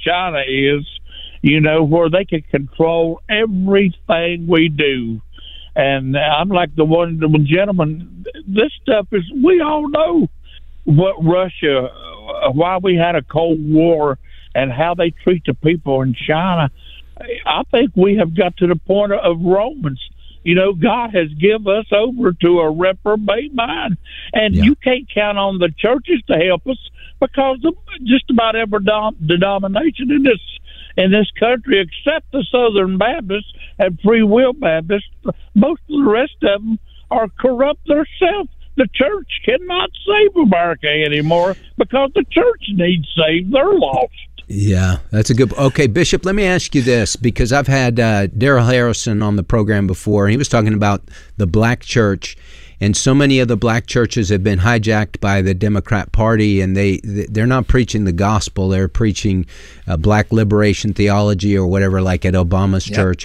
China is, where they can control everything we do. And I'm like the gentleman, this stuff is, we all know what Russia, why we had a Cold War and how they treat the people in China. I think we have got to the point of Romans. God has given us over to a reprobate mind, and you can't count on the churches to help us, because just about every denomination in this country, except the Southern Baptists and Free Will Baptists, most of the rest of them are corrupt themselves. The church cannot save America anymore because the church needs saved. They're lost. Yeah, that's a good... Okay, Bishop, let me ask you this, because I've had Darrell Harrison on the program before, and he was talking about the black church, and so many of the black churches have been hijacked by the Democrat Party, and they're not preaching the gospel. They're preaching black liberation theology or whatever, like at Obama's church.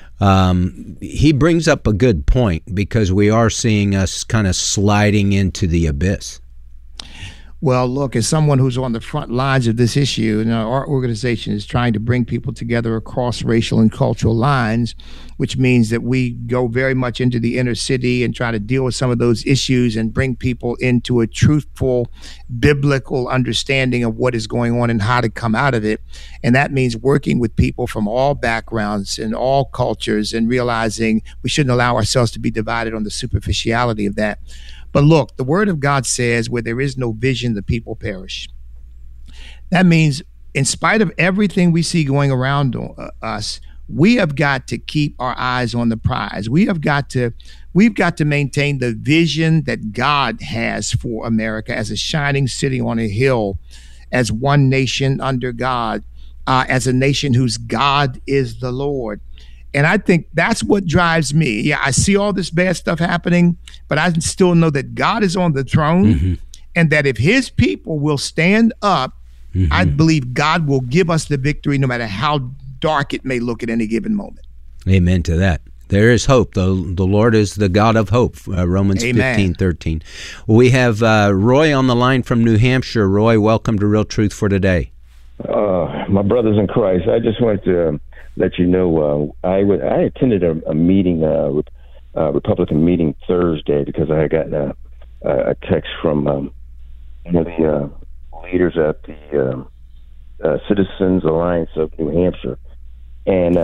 He brings up a good point, because we are seeing us kind of sliding into the abyss. Well, look, as someone who's on the front lines of this issue, our organization is trying to bring people together across racial and cultural lines, which means that we go very much into the inner city and try to deal with some of those issues and bring people into a truthful, biblical understanding of what is going on and how to come out of it. And that means working with people from all backgrounds and all cultures, and realizing we shouldn't allow ourselves to be divided on the superficiality of that. But look, the Word of God says, where there is no vision, the people perish. That means, in spite of everything we see going around us, we have got to keep our eyes on the prize. We've got to maintain the vision that God has for America as a shining city on a hill, as one nation under God, as a nation whose God is the Lord. And I think that's what drives me. Yeah, I see all this bad stuff happening, but I still know that God is on the throne, and that if his people will stand up, I believe God will give us the victory, no matter how dark it may look at any given moment. Amen to that. There is hope. The Lord is the God of hope, Romans 15:13. We have Roy on the line from New Hampshire. Roy, welcome to Real Truth for Today. My brothers in Christ, I just wanted to let you know, I attended a meeting, Republican meeting Thursday, because I had gotten a text from one of the leaders at the Citizens Alliance of New Hampshire, and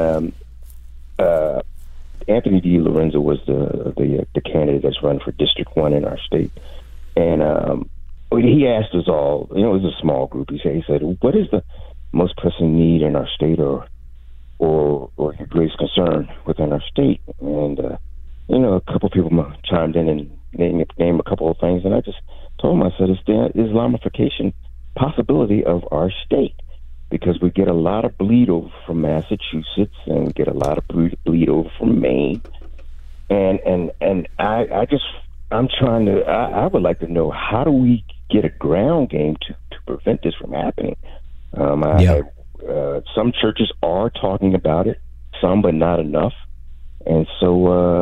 Anthony D. Lorenzo was the candidate that's running for District 1 in our state, and he asked us all, it was a small group. He said, what is the most pressing need in our state, or your greatest concern within our state? And a couple of people chimed in and named a couple of things, and I just told them, I said, it's the Islamification possibility of our state, because we get a lot of bleed over from Massachusetts, and we get a lot of bleed over from Maine, and I would like to know, how do we get a ground game to prevent this from happening? Some churches are talking about it, some, but not enough. And so,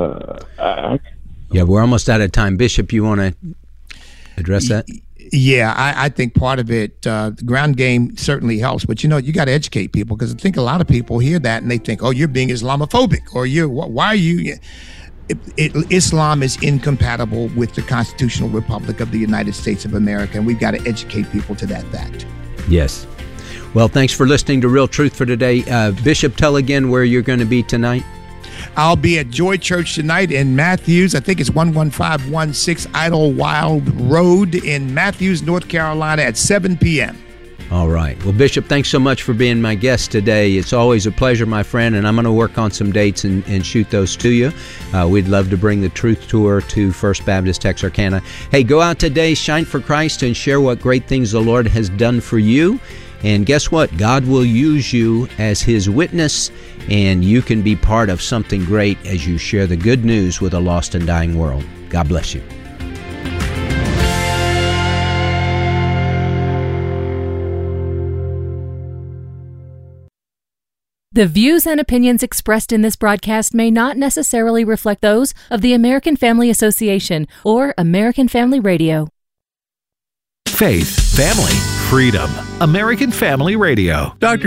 we're almost out of time. Bishop, you want to address that? Yeah, I think part of it, the ground game certainly helps, but you got to educate people, because I think a lot of people hear that and they think, oh, you're being Islamophobic, or why are you? Islam is incompatible with the constitutional republic of the United States of America, and we've got to educate people to that fact. Yes. Well, thanks for listening to Real Truth for Today. Bishop, tell again where you're going to be tonight. I'll be at Joy Church tonight in Matthews. I think it's 11516 Idlewild Road in Matthews, North Carolina at 7 p.m. All right. Well, Bishop, thanks so much for being my guest today. It's always a pleasure, my friend, and I'm going to work on some dates and shoot those to you. We'd love to bring the Truth Tour to First Baptist Texarkana. Hey, go out today, shine for Christ, and share what great things the Lord has done for you. And guess what? God will use you as his witness, and you can be part of something great as you share the good news with a lost and dying world. God bless you. The views and opinions expressed in this broadcast may not necessarily reflect those of the American Family Association or American Family Radio. Faith, family, freedom. American Family Radio. Dr.